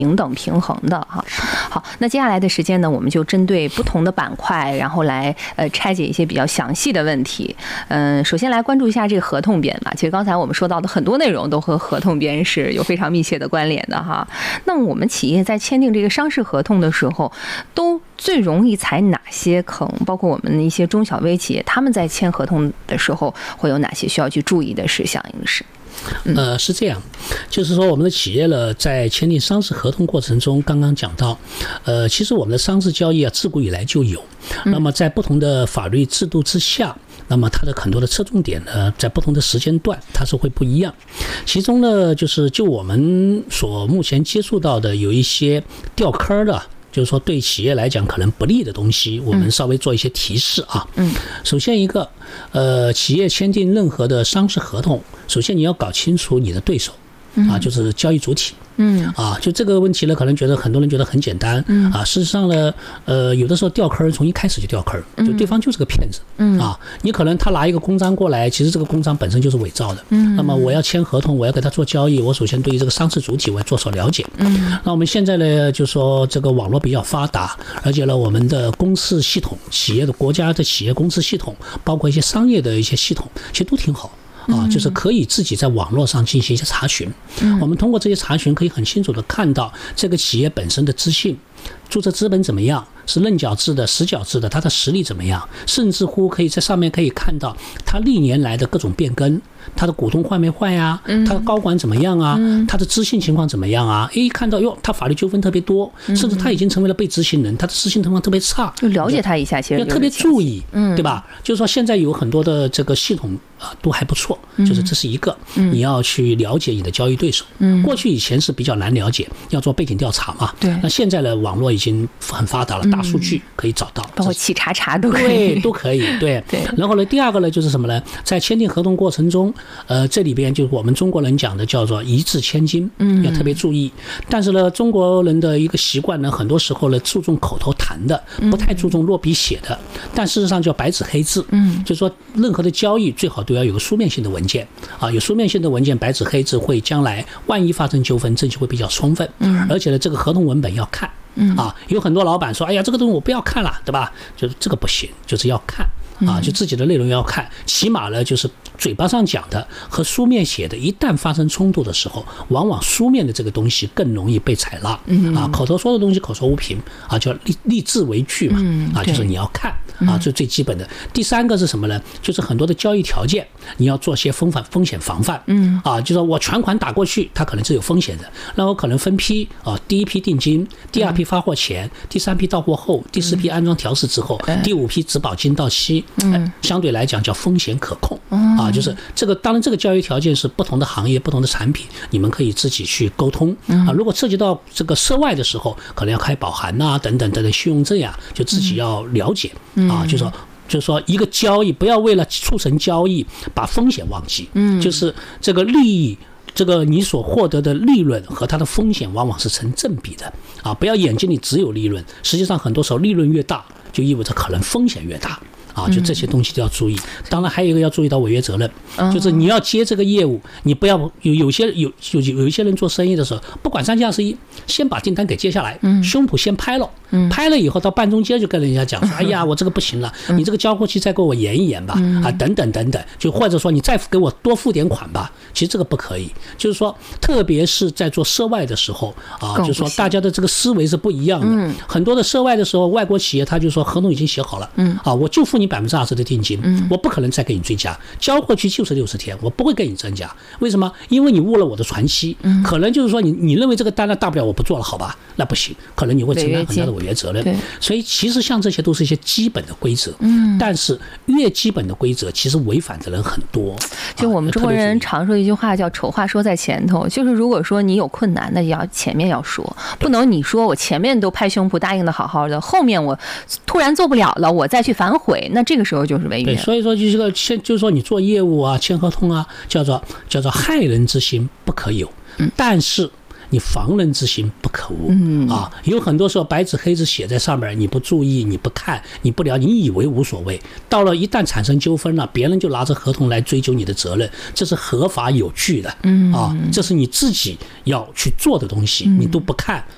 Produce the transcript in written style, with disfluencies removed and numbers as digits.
平等平衡的哈。好，那接下来的时间呢，我们就针对不同的板块，然后来拆解一些比较详细的问题。首先来关注一下这个合同编吧。其实刚才我们说到的很多内容都和合同编是有非常密切的关联的哈。那么我们企业在签订这个商事合同的时候，都最容易踩哪些坑？包括我们的一些中小微企业，他们在签合同的时候会有哪些需要去注意的事项？应是。 是这样，就是说我们的企业呢，在签订商事合同过程中，刚刚讲到，其实我们的商事交易啊，自古以来就有。那么在不同的法律制度之下，那么它的很多的侧重点呢，在不同的时间段，它是会不一样。其中呢，就我们所目前接触到的，有一些掉坑的。就是说，对企业来讲可能不利的东西，我们稍微做一些提示啊。首先一个，企业签订任何的商事合同，首先你要搞清楚你的对手啊，就是交易主体。就这个问题呢，可能觉得很多人觉得很简单事实上呢，有的时候掉坑从一开始就掉坑，就对方就是个骗子你可能他拿一个公章过来，其实这个公章本身就是伪造的那么我要签合同，我要给他做交易，我首先对于这个商事主体我要做所了解那我们现在呢，就说这个网络比较发达，而且呢，我们的公示系统，企业的国家的企业公示系统，包括一些商业的一些系统，其实都挺好。就是可以自己在网络上进行一些查询我们通过这些查询可以很清楚的看到这个企业本身的资讯，注册资本怎么样，是认缴制的实缴制的，它的实力怎么样，甚至乎可以在上面可以看到它历年来的各种变更，它的股东换没换呀，它的高管怎么样啊，它的知信情况怎么样啊，看到它法律纠纷特别多，甚至他已经成为了被执行人，他的知信情况特别差， 就了解他一下，其实要特别注意对吧？就是说现在有很多的这个系统都还不错，就是这是一个你要去了解你的交易对手过去以前是比较难了解，要做背景调查嘛， 对， 那现在呢，网络已经很发达了，大数据可以找到， 包括企查都可以， 都可以，对。然后呢，第二个呢就是什么呢？在签订合同过程中，这里边就是我们中国人讲的叫做一字千金，要特别注意。但是呢，中国人的一个习惯呢，很多时候呢注重口头谈的，不太注重落笔写的。但事实上叫白纸黑字，就是说任何的交易最好都要有个书面性的文件有书面性的文件，白纸黑字会将来万一发生纠纷，证据会比较充分。而且呢，这个合同文本要看。有很多老板说，哎呀，这个东西我不要看了，对吧？就是这个不行，就是要看就自己的内容要看，起码呢，就是嘴巴上讲的和书面写的，一旦发生冲突的时候，往往书面的这个东西更容易被采纳口头说的东西口说无凭就立字为据嘛就是你要看这最基本的。第三个是什么呢？就是很多的交易条件，你要做些风险防范就是说我全款打过去，它可能是有风险的，那我可能分批第一批定金，第二批发货前，第三批到货后，第四批安装调试之后，第五批质保金到期相对来讲叫风险可控就是这个，当然这个交易条件是不同的行业不同的产品，你们可以自己去沟通如果涉及到这个涉外的时候，可能要开保函等等等等信用证呀，就自己要了解就是说一个交易不要为了促成交易把风险忘记就是这个利益，这个你所获得的利润和它的风险往往是成正比的不要眼睛里只有利润，实际上很多时候利润越大就意味着可能风险越大就这些东西都要注意。当然还有一个要注意到违约责任就是你要接这个业务，你不要有一些人做生意的时候不管三七二十一，先把订单给接下来胸脯先拍了以后到半中间就跟人家讲说哎呀我这个不行了，你这个交货期再给我延一延吧等等等等，就或者说你再给我多付点款吧，其实这个不可以。就是说特别是在做涉外的时候就是说大家的这个思维是不一样的很多的涉外的时候，外国企业他就说合同已经写好了我就付你20%的定金我不可能再给你追加，交货期就是60天，我不会给你增加。为什么？因为你误了我的船期可能就是说你认为这个单大不了我不做了，好吧，那不行，可能你会承担很大的违约责任。所以其实像这些都是一些基本的规则但是越基本的规则其实违反的人很多就我们中国人常说一句话叫丑话说在前头，就是如果说你有困难那要前面要说，不能你说我前面都拍胸脯答应的好好的，后面我突然做不了了我再去反悔，那这个时候就是违约。 对，所以说就是说你做业务签合同叫做害人之心不可有但是你防人之心不可无有很多时候白纸黑字写在上面，你不注意你不看你不了解，你以为无所谓，到了一旦产生纠纷了，别人就拿着合同来追究你的责任，这是合法有据的这是你自己要去做的东西你都不看